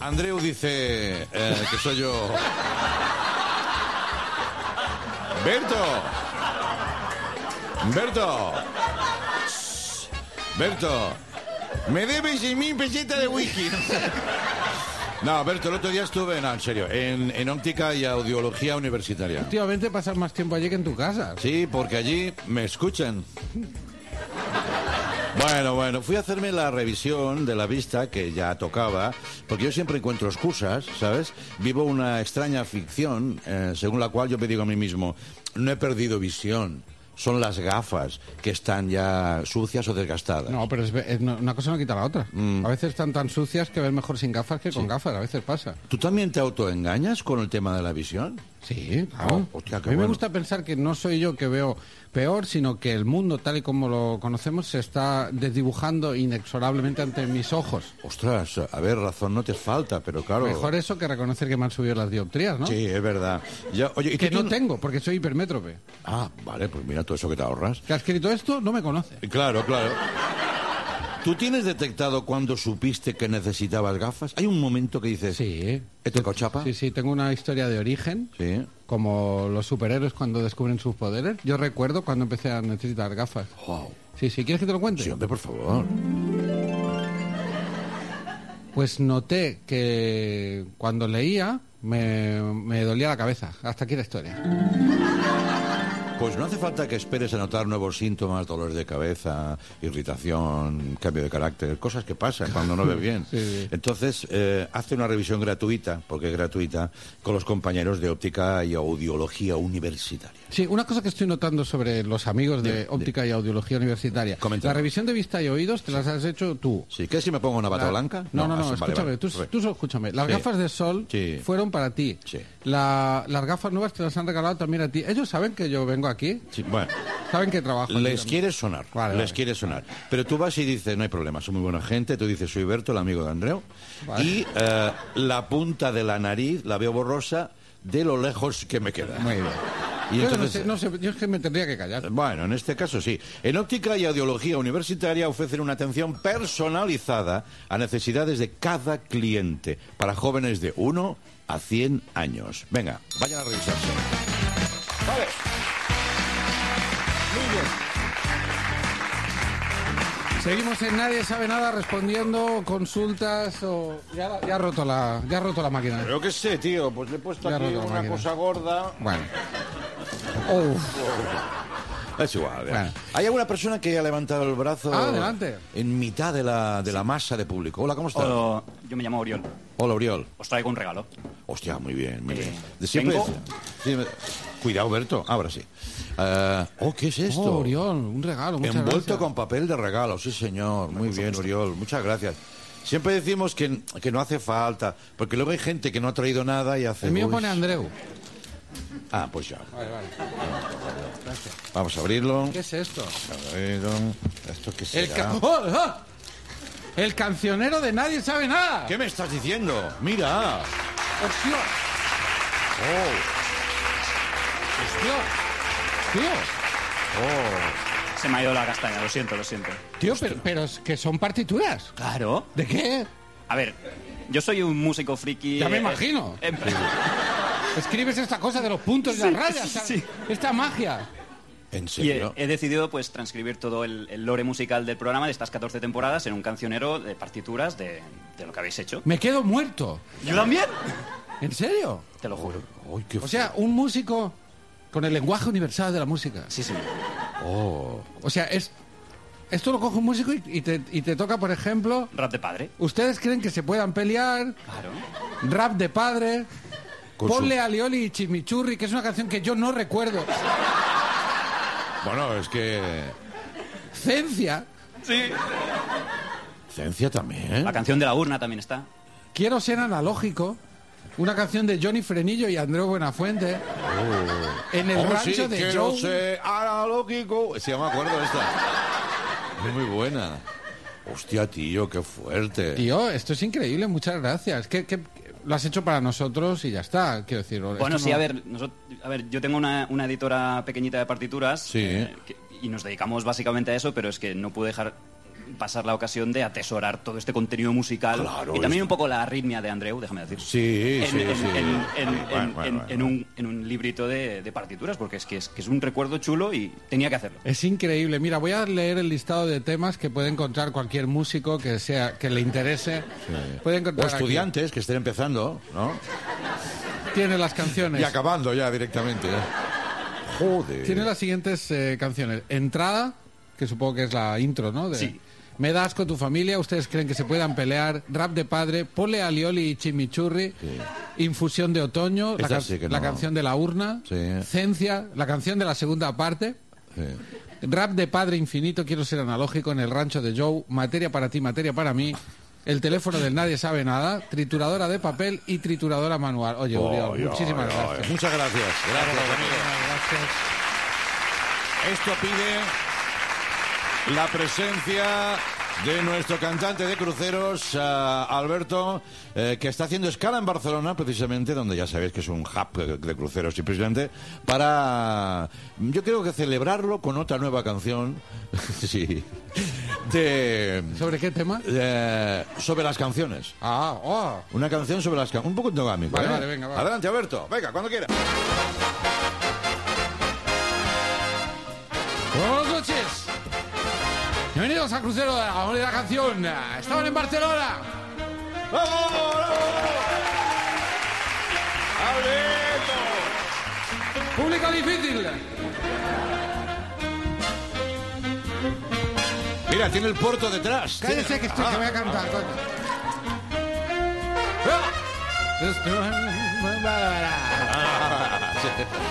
Andreu dice que soy yo. Berto, me debes 6.000 pesetas de whisky. No, Berto, el otro día estuve, en serio, en óptica y audiología universitaria. Últimamente pasas más tiempo allí que en tu casa. Sí, porque allí me escuchan. Bueno, fui a hacerme la revisión de la vista, que ya tocaba, porque yo siempre encuentro excusas, ¿sabes? Vivo una extraña ficción, según la cual yo me digo a mí mismo, no he perdido visión, son las gafas que están ya sucias o desgastadas. No, pero una cosa no quita la otra. A veces están tan sucias que ves mejor sin gafas que con gafas, a veces pasa. ¿Tú también te autoengañas con el tema de la visión? Sí, claro. Hostia, a mí me gusta pensar que no soy yo que veo peor, sino que el mundo, tal y como lo conocemos, se está desdibujando inexorablemente ante mis ojos. Ostras, a ver, razón no te falta, pero claro... Mejor eso que reconocer que me han subido las dioptrías, ¿no? Sí, es verdad. Oye, ¿y que no tengo, porque soy hipermétrope. Ah, vale, pues mira todo eso que te ahorras. Que ha escrito esto no me conoce. Claro. ¿Tú tienes detectado cuando supiste que necesitabas gafas? ¿Hay un momento que dices... Sí. ¿Te cochapa? Sí, tengo una historia de origen. Sí. Como los superhéroes cuando descubren sus poderes. Yo recuerdo cuando empecé a necesitar gafas. Wow. Sí, ¿quieres que te lo cuente? Sí, hombre, por favor. Pues noté que cuando leía me dolía la cabeza. Hasta aquí la historia. Pues no hace falta que esperes a notar nuevos síntomas, dolores de cabeza, irritación, cambio de carácter, cosas que pasan cuando no ves bien. Sí. Entonces, hazte una revisión gratuita, porque es gratuita, con los compañeros de óptica y audiología universitaria. Sí, una cosa que estoy notando sobre los amigos de óptica y audiología universitaria. Coméntame. La revisión de vista y oídos te las has hecho tú. Sí, ¿qué si me pongo una bata blanca? No, vale, escúchame, vale. Tú solo escúchame. Las gafas de sol fueron para ti. Sí. Las gafas nuevas te las han regalado también a ti. Ellos saben que yo vengo aquí. Sí, bueno. Saben que trabajo. Les quieres sonar. Vale. Quiere sonar. Pero tú vas y dices, no hay problema, soy muy buena gente. Tú dices, soy Berto, el amigo de Andreu. Vale. Y la punta de la nariz la veo borrosa de lo lejos que me queda. Muy bien. Y yo entonces, no sé, yo es que me tendría que callar. Bueno, en este caso sí. En óptica y audiología universitaria ofrecen una atención personalizada a necesidades de cada cliente para jóvenes de 1 a 100 años. Venga, vayan a revisarse. Vale. Muy bien. Seguimos en Nadie Sabe Nada respondiendo consultas o... Ya ha roto la máquina. Pero qué sé, tío, pues le he puesto Ya aquí roto la una máquina. cosa gorda. Bueno. Es igual. Bueno. Hay alguna persona que ha levantado el brazo adelante. en mitad de la masa de público. Hola, ¿cómo estás? Hola, yo me llamo Oriol. Hola, Oriol. Os traigo un regalo. Hostia, muy bien, muy bien. Tengo- Cuidado, Berto. Ahora sí. ¿Qué es esto? Oriol, un regalo, muchas Envuelto gracias. con papel de regalo, sí, señor. Muy bien, Oriol. Muchas gracias. Siempre decimos que no hace falta, porque luego hay gente que no ha traído nada y hace... El mío "Uy". pone Andreu. Ah, pues ya. Vale. Gracias. Vamos a abrirlo. ¿Qué es esto? ¿Esto qué El, será? el cancionero de Nadie Sabe Nada. ¿Qué me estás diciendo? Mira. ¡Hostia! ¡Hostia! ¡Tío! Se me ha ido la castaña, lo siento. Tío, pero es que son partituras. Claro. ¿De qué? A ver, yo soy un músico friki... Ya me imagino. Escribes esta cosa de los puntos y las rayas. sí. Esta magia. ¿En Y serio? he decidido pues transcribir todo el lore musical del programa de estas 14 temporadas en un cancionero de partituras de lo que habéis hecho. Me quedo muerto. ¿Yo también? ¿En serio? Te lo juro. Uy, qué O sea, un músico con el lenguaje universal de la música. Sí. O sea, esto lo coge un músico y te toca, por ejemplo... Rap de padre. ¿Ustedes creen que se puedan pelear? Claro. Rap de padre. Con Ponle a Lioli y Chimichurri, que es una canción que yo no recuerdo. Bueno, es que... Cencia. Sí. Cencia también. La canción de la urna también está. Quiero ser analógico. Una canción de Johnny Frenillo y Andreu Buenafuente. En el rancho de quiero Joe. ser analógico. Sí, ya me acuerdo de esta. Es muy buena. Hostia, tío, qué fuerte. Tío, esto es increíble, muchas gracias. Que lo has hecho para nosotros y ya está, quiero decir. Bueno, esto sí, no- a ver, yo tengo una editora pequeñita de partituras Sí. y nos dedicamos básicamente a eso, pero es que no pude dejar pasar la ocasión de atesorar todo este contenido musical Claro, y también esto. un poco la arritmia de Andreu, déjame decir. Sí, sí, sí. En un librito de partituras, porque es que es un recuerdo chulo y tenía que hacerlo. Es increíble. Mira, voy a leer el listado de temas que puede encontrar cualquier músico que le interese. Puede O encontrar aquí. estudiantes que estén empezando, ¿no? Tiene las canciones. Y acabando ya directamente. Joder. Tiene las siguientes canciones. Entrada, que supongo que es la intro, ¿no? Sí. Me das con tu familia, ustedes creen que se puedan pelear, rap de padre, pole alioli y chimichurri, infusión de otoño, Esta sí que la no. canción de la urna, Sí. Cencia, la canción de la segunda parte, Sí. rap de padre infinito, quiero ser analógico, en el rancho de Joe, materia para ti, materia para mí, el teléfono del nadie sabe nada, trituradora de papel y trituradora manual. Oye, Uriol, muchísimas gracias. Muchas gracias. Gracias, amigo. Gracias. Esto pide la presencia de nuestro cantante de cruceros, Alberto, que está haciendo escala en Barcelona, precisamente, donde ya sabéis que es un hub de cruceros, y precisamente para, yo creo que celebrarlo con otra nueva canción, sí, ¿Sobre qué tema? sobre las canciones. Una canción sobre las canciones, un poco endogámico. Vale, vale, venga, va. Adelante, Alberto, venga, cuando quiera. Buenas noches. Bienvenidos a Crucero de la Canción. Estaban en Barcelona. ¡Vamos! ¡Alberto! Público difícil. Mira, tiene el Porto detrás. Cállese que estoy, que voy a cantar, coño. Ah, sí.